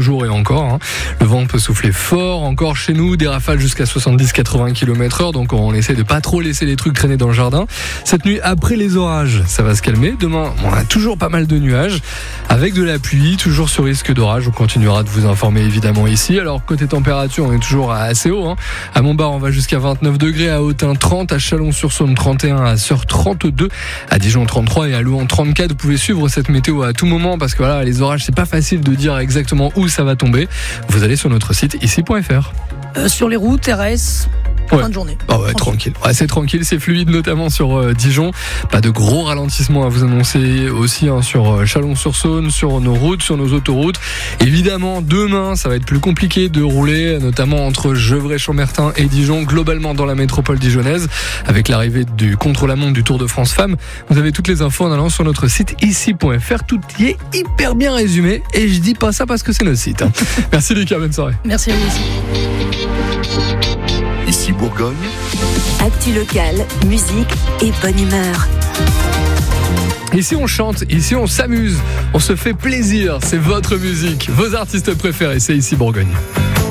toujours et encore, hein. Le vent peut souffler fort encore chez nous, des rafales jusqu'à 70-80 km/h, donc on essaie de pas trop laisser les trucs traîner dans le jardin. Cette nuit, après les orages, ça va se calmer. Demain, on a toujours pas mal de nuages, avec de la pluie, toujours ce risque d'orage. On continuera de vous informer évidemment ici. Alors côté température, on est toujours assez haut, hein. À Montbard, on va jusqu'à 29 degrés, à Autun 30, à Chalon-sur-Saône 31, à Sœurs 32, à Dijon 33 et à Louhans 34. Vous pouvez suivre cette météo à tout moment parce que voilà, les orages, c'est pas facile de dire exactement où ça va tomber. Vous allez sur notre site ici.fr. Sur les routes, RS, fin de journée. Oh ouais, tranquille. Ouais, c'est tranquille, c'est fluide, notamment sur Dijon. Pas de gros ralentissements à vous annoncer aussi, hein, sur Chalon-sur-Saône, sur nos routes, sur nos autoroutes. Évidemment, demain, ça va être plus compliqué de rouler, notamment entre Gevrey-Chambertin et Dijon, globalement dans la métropole dijonnaise, avec l'arrivée du contre-la-montre du Tour de France Femmes. Vous avez toutes les infos en allant sur notre site ici.fr. Tout y est hyper bien résumé, et je dis pas ça parce que c'est notre site, hein. Merci Lucas, bonne soirée. Merci à vous aussi. Ici Bourgogne. Actu locale, musique et bonne humeur. Ici on chante, ici on s'amuse, on se fait plaisir, c'est votre musique, vos artistes préférés, c'est ici Bourgogne.